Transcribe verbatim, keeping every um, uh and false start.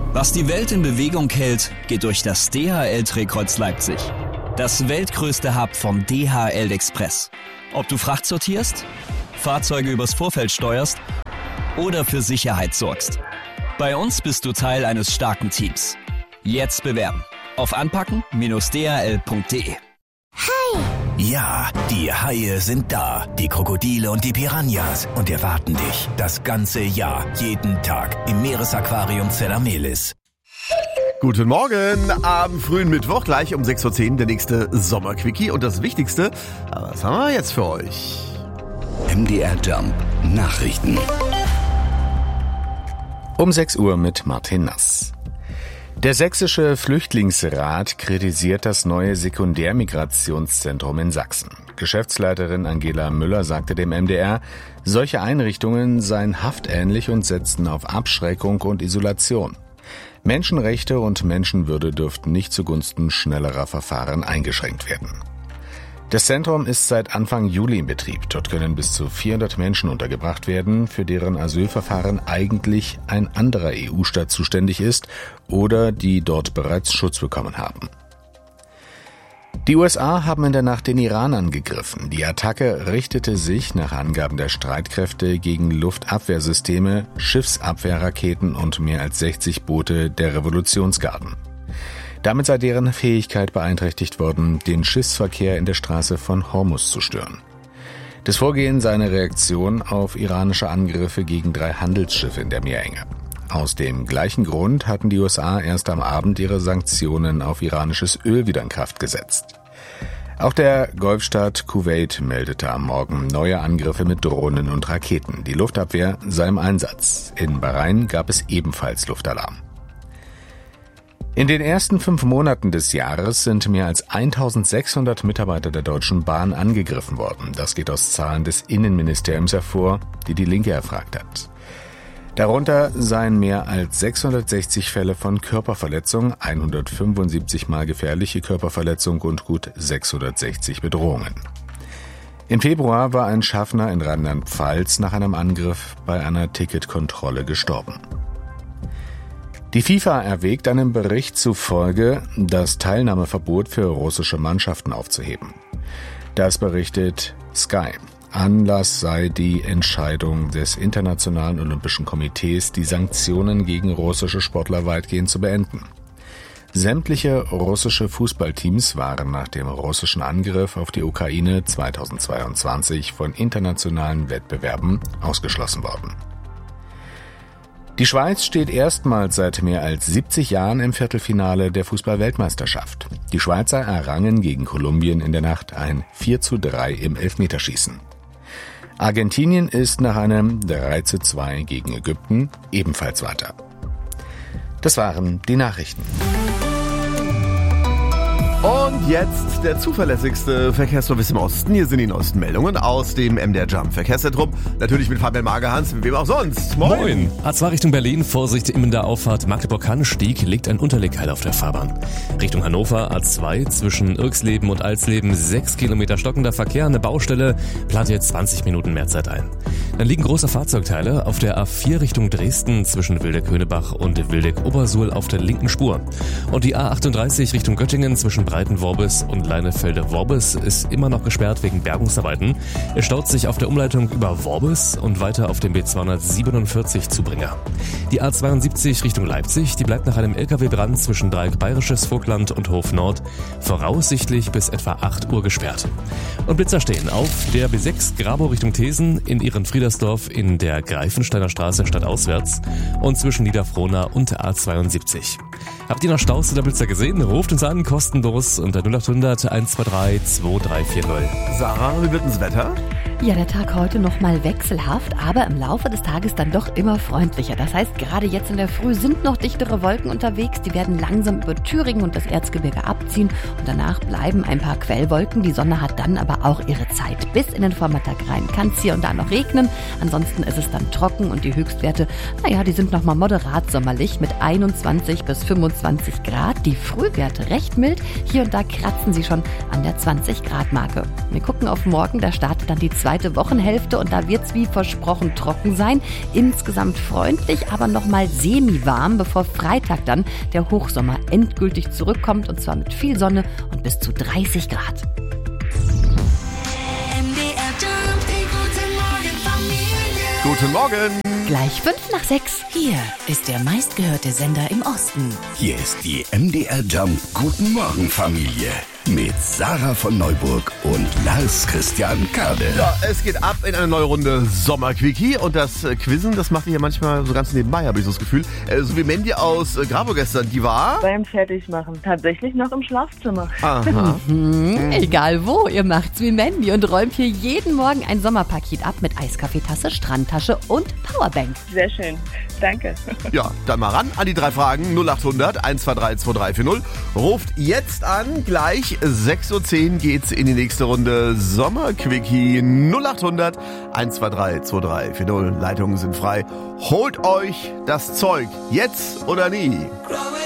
Was die Welt in Bewegung hält, geht durch das D H L-Drehkreuz Leipzig. Das weltgrößte Hub vom D H L Express. Ob du Fracht sortierst, Fahrzeuge übers Vorfeld steuerst oder für Sicherheit sorgst. Bei uns bist du Teil eines starken Teams. Jetzt bewerben auf anpacken Bindestrich d h l punkt d e. Hi! Ja, die Haie sind da, die Krokodile und die Piranhas und erwarten dich das ganze Jahr, jeden Tag im Meeresaquarium Zellamelis. Guten Morgen, am frühen Mittwoch, gleich um sechs Uhr zehn der nächste Sommerquickie. Und das Wichtigste, was haben wir jetzt für euch? M D R Jump Nachrichten. Um sechs Uhr mit Martin Nass. Der Sächsische Flüchtlingsrat kritisiert das neue Sekundärmigrationszentrum in Sachsen. Geschäftsleiterin Angela Müller sagte dem M D R, solche Einrichtungen seien haftähnlich und setzten auf Abschreckung und Isolation. Menschenrechte und Menschenwürde dürften nicht zugunsten schnellerer Verfahren eingeschränkt werden. Das Zentrum ist seit Anfang Juli in Betrieb. Dort können bis zu vierhundert Menschen untergebracht werden, für deren Asylverfahren eigentlich ein anderer E U-Staat zuständig ist oder die dort bereits Schutz bekommen haben. Die U S A haben in der Nacht den Iran angegriffen. Die Attacke richtete sich nach Angaben der Streitkräfte gegen Luftabwehrsysteme, Schiffsabwehrraketen und mehr als sechzig Boote der Revolutionsgarden. Damit sei deren Fähigkeit beeinträchtigt worden, den Schiffsverkehr in der Straße von Hormuz zu stören. Das Vorgehen sei eine Reaktion auf iranische Angriffe gegen drei Handelsschiffe in der Meerenge. Aus dem gleichen Grund hatten die U S A erst am Abend ihre Sanktionen auf iranisches Öl wieder in Kraft gesetzt. Auch der Golfstaat Kuwait meldete am Morgen neue Angriffe mit Drohnen und Raketen. Die Luftabwehr sei im Einsatz. In Bahrain gab es ebenfalls Luftalarm. In den ersten fünf Monaten des Jahres sind mehr als eintausendsechshundert Mitarbeiter der Deutschen Bahn angegriffen worden. Das geht aus Zahlen des Innenministeriums hervor, die die Linke erfragt hat. Darunter seien mehr als sechshundertsechzig Fälle von Körperverletzung, hundertfünfundsiebzig Mal gefährliche Körperverletzung und gut sechshundertsechzig Bedrohungen. Im Februar war ein Schaffner in Rheinland-Pfalz nach einem Angriff bei einer Ticketkontrolle gestorben. Die FIFA erwägt einem Bericht zufolge, das Teilnahmeverbot für russische Mannschaften aufzuheben. Das berichtet Sky. Anlass sei die Entscheidung des Internationalen Olympischen Komitees, die Sanktionen gegen russische Sportler weitgehend zu beenden. Sämtliche russische Fußballteams waren nach dem russischen Angriff auf die Ukraine zweitausendzweiundzwanzig von internationalen Wettbewerben ausgeschlossen worden. Die Schweiz steht erstmals seit mehr als siebzig Jahren im Viertelfinale der Fußball-Weltmeisterschaft. Die Schweizer errangen gegen Kolumbien in der Nacht ein vier zu drei im Elfmeterschießen. Argentinien ist nach einem drei zu zwei gegen Ägypten ebenfalls weiter. Das waren die Nachrichten. Und jetzt der zuverlässigste Verkehrsservice im Osten. Hier sind die neuesten Meldungen aus dem M D R Jump Verkehrszentrum. Natürlich mit Fabian Magerhans, mit wem auch sonst. Moin! Moin! A zwei Richtung Berlin, Vorsicht in der Auffahrt Magdeburg-Hannenstieg, liegt ein Unterlegkeil auf der Fahrbahn. Richtung Hannover A zwei zwischen Irksleben und Alsleben, sechs Kilometer stockender Verkehr, eine Baustelle, plant jetzt zwanzig Minuten mehr Zeit ein. Dann liegen große Fahrzeugteile auf der A vier Richtung Dresden zwischen Wildeck-Höhnebach und Wildeck-Obersuhl auf der linken Spur. Und die A achtunddreißig Richtung Göttingen zwischen Breitenworbis und Leinefelde-Worbis ist immer noch gesperrt wegen Bergungsarbeiten. Es staut sich auf der Umleitung über Worbis und weiter auf dem B zweihundertsiebenundvierzig Zubringer. Die A zweiundsiebzig Richtung Leipzig, die bleibt nach einem L K W-Brand zwischen Dreieck Bayerisches Vogtland und Hof Nord voraussichtlich bis etwa acht Uhr gesperrt. Und Blitzer stehen auf der B sechs Grabow Richtung Thesen, in Ehrenfriedersdorf in der Greifensteiner Straße stadtauswärts und zwischen Niederfrohna und der A zweiundsiebzig. Habt ihr noch Staus oder Blitzer gesehen? Ruft uns an, kostenlos unter null acht hundert eins zwei drei zwei drei vier null. Sarah, wie wird denn das Wetter? Ja, der Tag heute noch mal wechselhaft, aber im Laufe des Tages dann doch immer freundlicher. Das heißt, gerade jetzt in der Früh sind noch dichtere Wolken unterwegs. Die werden langsam über Thüringen und das Erzgebirge abziehen und danach bleiben ein paar Quellwolken. Die Sonne hat dann aber auch ihre Zeit. Bis in den Vormittag rein kann es hier und da noch regnen. Ansonsten ist es dann trocken und die Höchstwerte, naja, die sind nochmal moderat sommerlich mit einundzwanzig bis fünfundzwanzig Grad. Die Frühwerte recht mild. Hier und da kratzen sie schon an der zwanzig Grad Marke. Wir gucken auf morgen, da startet dann die zweite Wochenhälfte und da wird es wie versprochen trocken sein. Insgesamt freundlich, aber nochmal semi-warm, bevor Freitag dann der Hochsommer endgültig zurückkommt und zwar mit viel Sonne und bis zu dreißig Grad. Guten Morgen. Gleich fünf nach sechs. Hier ist der meistgehörte Sender im Osten. Hier ist die M D R Jump Guten Morgen Familie mit Sarah von Neuburg und Lars Christian Kade. Ja, es geht ab in eine neue Runde Sommerquickie und das äh, Quizzen, das macht ihr hier manchmal so ganz nebenbei, habe ich so das Gefühl. Äh, so wie Mandy aus äh, Grabo gestern, die war... Beim Fertigmachen. Tatsächlich noch im Schlafzimmer. Aha. Mhm, egal wo, ihr macht's wie Mandy und räumt hier jeden Morgen ein Sommerpaket ab mit Eiskaffeetasse, Strandtasche und Powerbank. Sehr schön. Danke. Ja, dann mal ran an die drei Fragen null acht hundert eins zwei drei zwei drei vier null. Ruft jetzt an, gleich sechs Uhr zehn geht's in die nächste Runde Sommerquickie null acht hundert eins zwei drei zwei drei vier null. Leitungen sind frei. Holt euch das Zeug, jetzt oder nie.